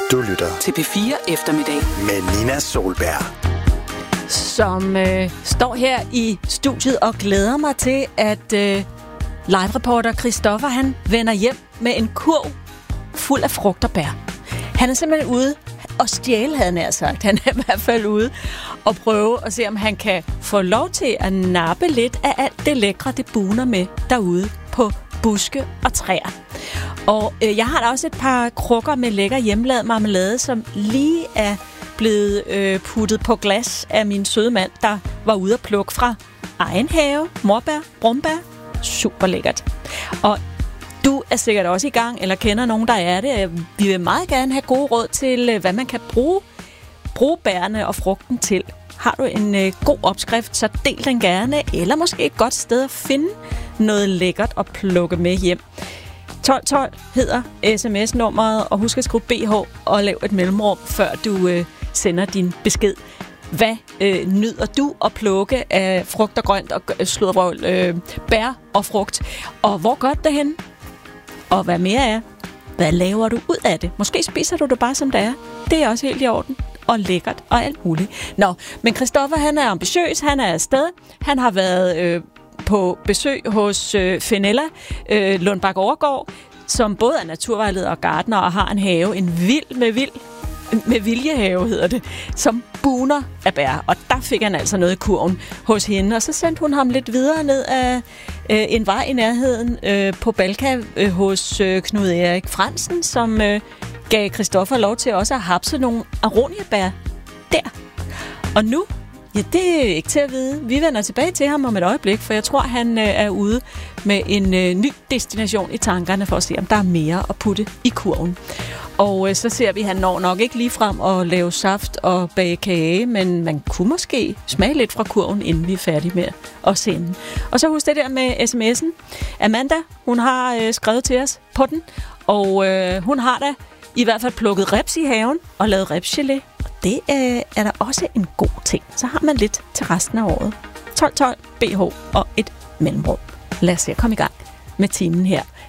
Du lytter til P4 Eftermiddag med Nina Solberg, som står her i studiet og glæder mig til, at live-reporter Christoffer, han vender hjem med en kurv fuld af frugt og bær. Han er simpelthen ude og stjæle, havde han nær sagt. Han er i hvert fald ude og prøve at se, om han kan få lov til at nappe lidt af alt det lækre, det buner med derude på buske og træer. Og jeg har da også et par krukker med lækker hjemmelavet marmelade, som lige er blevet puttet på glas af min søde mand, der var ude at plukke fra egen have, morbær, brumbær. Super lækkert. Og du er sikkert også i gang, eller kender nogen, der er det. Vi vil meget gerne have gode råd til, hvad man kan bruge bærene og frugten til. Har du en god opskrift, så del den gerne, eller måske et godt sted at finde noget lækkert at plukke med hjem. 1212 hedder sms-nummeret, og husk at skrive BH og lav et mellemrum, før du sender din besked. Hvad nyder du at plukke af frugt og grønt og bær og frugt? Og hvor gør det hen? Og hvad mere er? Hvad laver du ud af det? Måske spiser du det bare som det er. Det er også helt i orden og lækkert og alt muligt. Nå, men Christoffer, han er ambitiøs, han er afsted. Han har været på besøg hos Fenella Lundbak Overgaard, som både er naturvejleder og gartner og har en have, en med viljehave hedder det, som buner af bær. Og der fik han altså noget i kurven hos hende, og så sendte hun ham lidt videre ned af en vej i nærheden på Balka hos Knud Erik Fransen, som gav Christoffer lov til også at hapse nogle aroniabær der. Og nu, ja, det er ikke til at vide. Vi vender tilbage til ham om et øjeblik, for jeg tror, han er ude med en ny destination i tankerne for at se, om der er mere at putte i kurven. Og så ser vi, at han når nok ikke lige frem at lave saft og bage kage, men man kunne måske smage lidt fra kurven, inden vi er færdige med at sende. Og så husk det der med sms'en. Amanda, hun har skrevet til os på den, og hun har da i hvert fald plukket reps i haven og lavet repsgelé. Og det er da også en god ting. Så har man lidt til resten af året. 1212, BH og et mellemrum. Lad os se at komme i gang med timen her